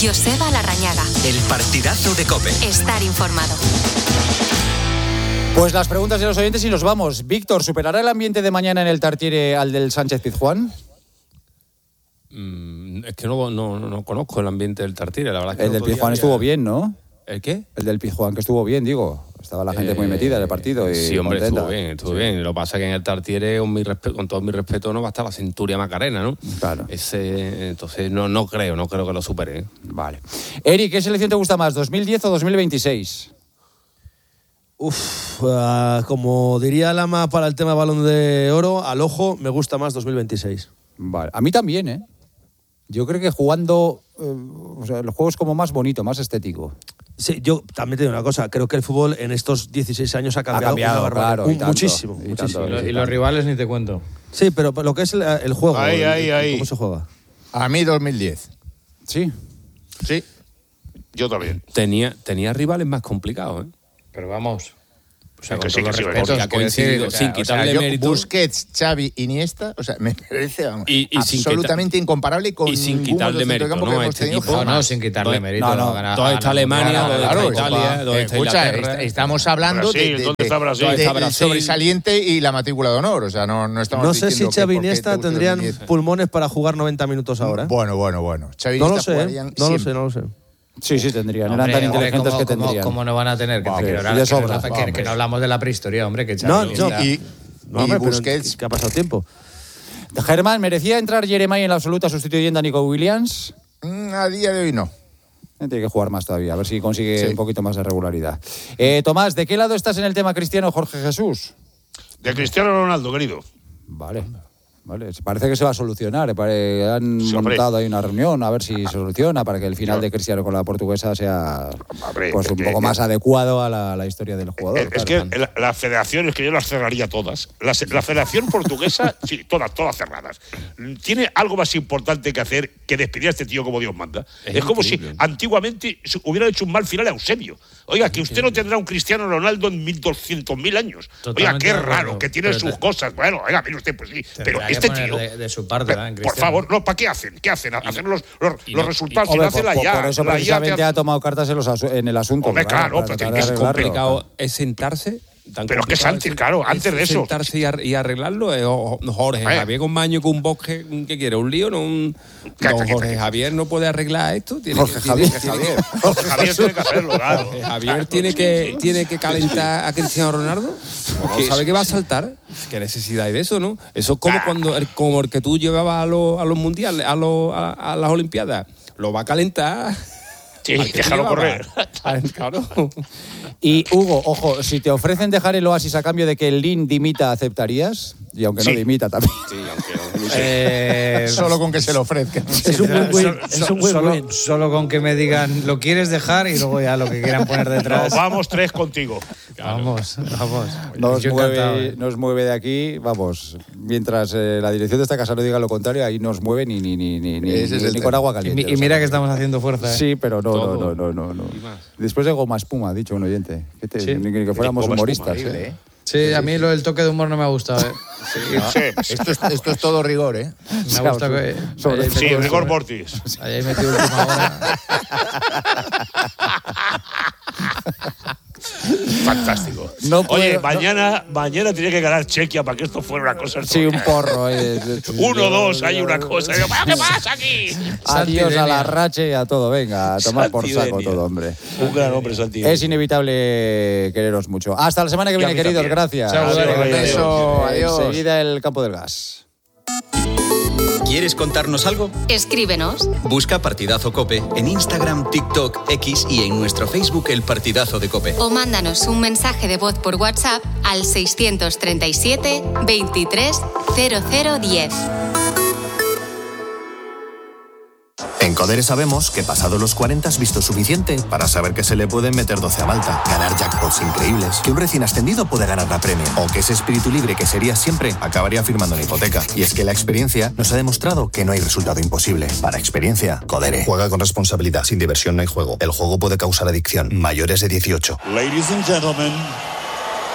Joseba Larrañaga. El partidazo de COPE. Estar informado. Pues las preguntas de los oyentes y nos vamos. Víctor, ¿superará el ambiente de mañana en el Tartiere al del Sánchez-Pizjuán? Es que no conozco el ambiente del Tartiere, la verdad. Que el del Pizjuán estuvo bien, ¿no? ¿El qué? El del Pizjuán, que estuvo bien, digo. Estaba la gente muy metida en el partido. Y sí, hombre, contenta. estuvo bien. Lo que pasa es que en el Tartiere, con todo mi respeto, no va a estar la Centuria Macarena, ¿no? Claro. Entonces no creo que lo supere, ¿eh? Vale. Eric, ¿qué selección te gusta más, 2010 o 2026? Como diría Lama para el tema Balón de Oro, al ojo me gusta más 2026. Vale. A mí también, ¿eh? Yo creo que jugando, el juego es como más bonito, más estético. Sí, yo también te digo una cosa, creo que el fútbol en estos 16 años ha cambiado una barbaridad. Claro, muchísimo. Y los rivales ni te cuento. Sí, pero lo que es el juego, ahí. ¿Cómo se juega? A mí 2010. Sí. Sí, yo también. Tenía rivales más complicados, ¿eh? Pero vamos... O sea, que con sí, todos que los sí, respetos, porque ha coincidido, sin quitarle mérito. Busquets, Xavi, Iniesta, o sea, me parece y absolutamente incomparable con y sin quitarle mérito, ¿no? Este equipo. No, sin quitarle mérito. Todo está Alemania, todo está Italia, todo está Inglaterra. Estamos hablando ¿Dónde está Brasil? del sobresaliente y la matrícula de honor, o sea, no estamos No sé si diciendo Xavi y que Iniesta porque te tendrían guste 2010. pulmones para jugar 90 minutos ahora. Bueno. Xavi y No lo Iniesta sé, jugarían no siempre. lo sé. Sí, tendrían. Eran tan inteligentes que tendrían. ¿Cómo no van a tener? Que no hablamos de la prehistoria, hombre. Que Y Busquets... Que ha pasado tiempo. Germán, ¿merecía entrar Jeremai en la absoluta sustituyendo a Nico Williams? A día de hoy no. Tiene que jugar más todavía, a ver si consigue un poquito más de regularidad. Tomás, ¿de qué lado estás en el tema Cristiano Jorge Jesús? De Cristiano Ronaldo, querido. Vale, parece que se va a solucionar. Han montado ahí una reunión a ver si se soluciona para que el final de Cristiano con la portuguesa sea un poco más adecuado a la historia del jugador. Es que la federación, es que yo las cerraría todas. La federación portuguesa, sí, todas cerradas. Tiene algo más importante que hacer que despedir a este tío como Dios manda. Es como si antiguamente hubieran hecho un mal final a Eusebio. Oiga, que usted no tendrá un Cristiano Ronaldo en 1200.000 años. Oiga, qué raro, que tiene sus cosas. Bueno, oiga, mire usted, pues sí. Pero este tío... De su parte, por favor, no, ¿para qué hacen? ¿Qué hacen? Hacen los resultados. Si no hacen la ya. Por eso precisamente ha tomado cartas en el asunto. Hombre, claro, pero es complicado es sentarse. Pero que es antes, claro, antes de eso. Sentarse y arreglarlo. Jorge Javier con Maño, con un bosque, ¿qué quiere? ¿Un lío? Don Jorge Javier no puede arreglar esto. Jorge Javier tiene que hacerlo, claro. Jorge Javier tiene que calentar a Cristiano Ronaldo. ¿Sabe que va a saltar? ¿Qué necesidad hay de eso, no? Eso es como el que tú llevabas a los mundiales, a las Olimpiadas. Lo va a calentar. Sí, déjalo correr. Claro. Y Hugo, ojo, si te ofrecen dejar el Oasis a cambio de que el Lin dimita, ¿aceptarías? Y aunque no dimita también. Sí, aunque no. Solo con que se lo ofrezcan. Es un win-win. Solo con que me digan, ¿lo quieres dejar? Y luego ya lo que quieran poner detrás. Vamos 3 contigo. Claro. Vamos. Nos mueve de aquí, vamos. Mientras la dirección de esta casa no diga lo contrario, ahí nos mueve ni con agua caliente. Y mira que estamos haciendo fuerza. Sí, pero no. Después de goma espuma, ha dicho un oyente. Ni que fuéramos humoristas. Sí, a mí el toque de humor no me ha gustado. Esto es todo rigor, ¿eh? Me ha gustado que... Sí, rigor mortis. Hayáis metido última hora. Fantástico. Oye, mañana tiene que ganar Chequia para que esto fuera una cosa. Sí, un porro. 1-2, hay una cosa. ¿Qué pasa aquí? Adiós a la rache y a todo. Venga, a tomar por saco todo, hombre. Un gran hombre, Santi. Es inevitable quereros mucho. Hasta la semana que viene, queridos. Gracias. Adiós. Enseguida el campo del gas. ¿Quieres contarnos algo? Escríbenos. Busca Partidazo COPE en Instagram, TikTok, X y en nuestro Facebook El Partidazo de COPE. O mándanos un mensaje de voz por WhatsApp al 637 23 0010. En Codere sabemos que pasado los 40 has visto suficiente para saber que se le pueden meter 12 a Malta, ganar jackpots increíbles, que un recién ascendido puede ganar la Premier, o que ese espíritu libre que serías siempre acabaría firmando una hipoteca. Y es que la experiencia nos ha demostrado que no hay resultado imposible. Para experiencia, Codere. Juega con responsabilidad. Sin diversión no hay juego. El juego puede causar adicción. Mayores de 18. Ladies and gentlemen,